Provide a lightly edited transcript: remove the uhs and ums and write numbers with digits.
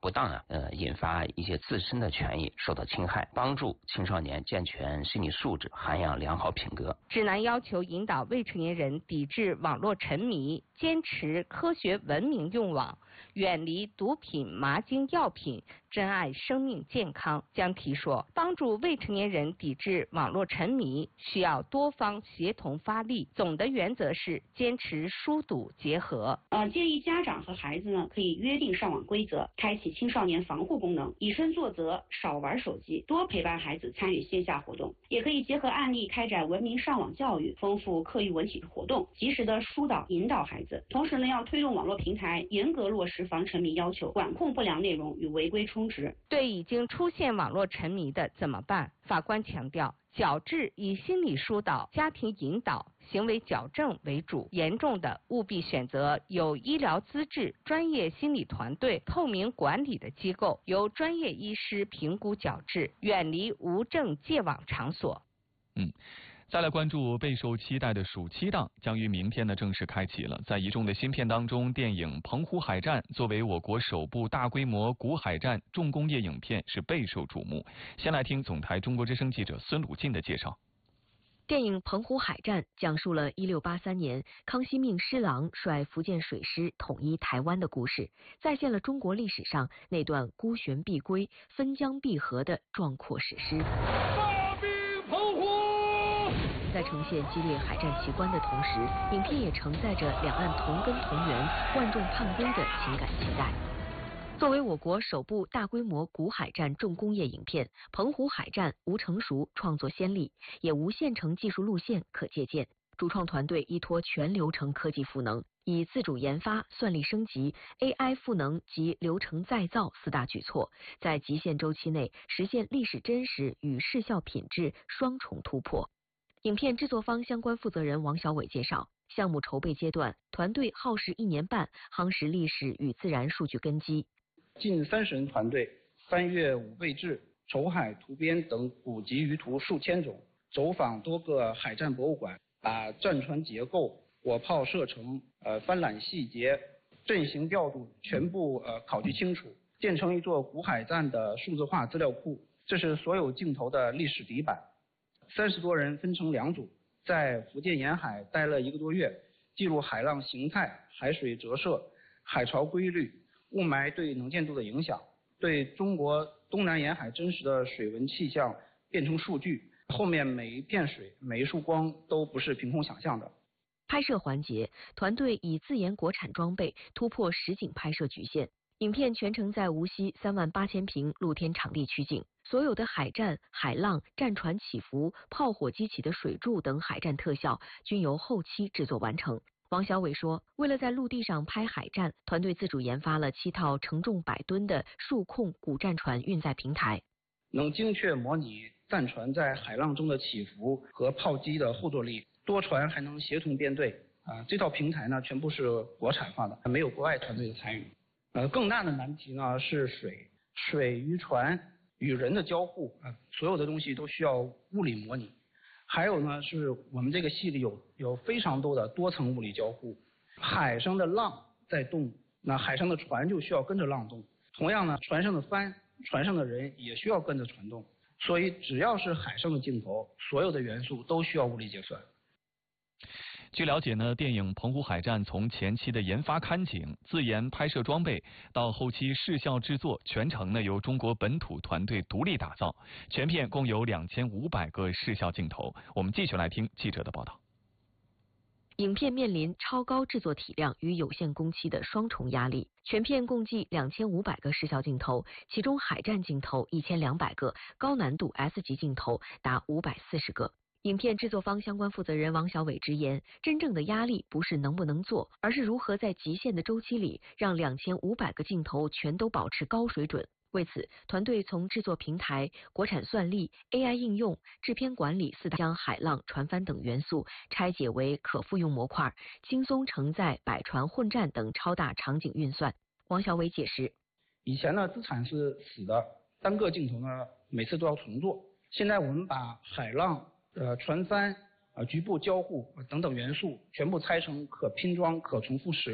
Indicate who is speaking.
Speaker 1: 不当引发一些自身的权益受到侵害，帮助青少年健全心理素质，涵养良好品格。
Speaker 2: 指南要求引导未成年人抵制网络沉迷，坚持科学文明用网，远离毒品、麻精药品，珍爱生命健康。江提说，帮助未成年人抵制网络沉迷，需要多方协同发力。总的原则是坚持疏堵结合。
Speaker 3: 建议家长和孩子呢可以约定上网规则，开启青少年防护功能，以身作则，少玩手机，多陪伴孩子参与线下活动。也可以结合案例开展文明上网教育，丰富课余文体活动，及时的疏导引导孩子。同时呢，要推动网络平台严格落实防沉迷要求，管控不良内容与违规充值。
Speaker 2: 对已经出现网络沉迷的怎么办？法官强调，矫治以心理疏导、家庭引导、行为矫正为主，严重的务必选择有医疗资质、专业心理团队、透明管理的机构，由专业医师评估矫治，远离无证戒网场所。
Speaker 4: 再来关注备受期待的暑期档，将于明天呢正式开启了。在一众的新片当中，电影《澎湖海战》作为我国首部大规模古海战重工业影片是备受瞩目。先来听总台中国之声记者孙鲁进的介绍。
Speaker 5: 电影《澎湖海战》讲述了1683年康熙命施琅率福建水师统一台湾的故事，再现了中国历史上那段孤悬碧归、分疆碧河的壮阔史诗。在呈现激烈海战奇观的同时，影片也承载着两岸同根同源、万众盼归的情感期待。作为我国首部大规模古海战重工业影片，《澎湖海战》无成熟创作先例，也无现成技术路线可借鉴。主创团队依托全流程科技赋能，以自主研发、算力升级、AI 赋能及流程再造四大举措，在极限周期内实现历史真实与视效品质双重突破。影片制作方相关负责人王小伟介绍，项目筹备阶段，团队耗时1年半，夯实历史与自然数据根基。
Speaker 6: 近30人团队翻阅武备志、筹海图编等古籍舆图数千种，走访多个海战博物馆，把战船结构、火炮射程、帆缆细节、阵型调度全部考据清楚，建成一座古海战的数字化资料库。这是所有镜头的历史底板。30多人分成2组，在福建沿海待了1个多月，记录海浪形态、海水折射、海潮规律、雾霾对能见度的影响，对中国东南沿海真实的水文气象变成数据。后面每一片水、每一束光都不是凭空想象的。
Speaker 5: 拍摄环节，团队以自研国产装备突破实景拍摄局限，影片全程在无锡38000平露天场地取景。所有的海战、海浪、战船起伏、炮火激起的水柱等海战特效均由后期制作完成。王小伟说，为了在陆地上拍海战，团队自主研发了7套承重100吨的数控古战船运载平台，
Speaker 6: 能精确模拟战船在海浪中的起伏和炮击的后坐力，多船还能协同编队。这套平台呢，全部是国产化的，没有国外团队的参与。更大的难题呢是水与船与人的交互，所有的东西都需要物理模拟。还有呢，是我们这个戏里有非常多的多层物理交互。海上的浪在动，那海上的船就需要跟着浪动。同样呢，船上的帆、船上的人也需要跟着船动。所以只要是海上的镜头，所有的元素都需要物理结算。
Speaker 4: 据了解呢，电影《澎湖海战》从前期的研发看景、自研拍摄装备，到后期视效制作，全程呢由中国本土团队独立打造。全片共有2500个视效镜头。我们继续来听记者的报道。
Speaker 5: 影片面临超高制作体量与有限工期的双重压力。全片共计2500个视效镜头，其中海战镜头1200个，高难度 S 级镜头达540个。影片制作方相关负责人王小伟直言，真正的压力不是能不能做，而是如何在极限的周期里让2500个镜头全都保持高水准。为此，团队从制作平台、国产算力、AI 应用、制片管理4大将海浪、船帆等元素拆解为可复用模块，轻松承载百船混战等超大场景运算。王小伟解释，
Speaker 6: 以前呢资产是死的，单个镜头呢每次都要重做，现在我们把海浪、船帆、局部交互等等元素全部拆成可拼装、可重复使用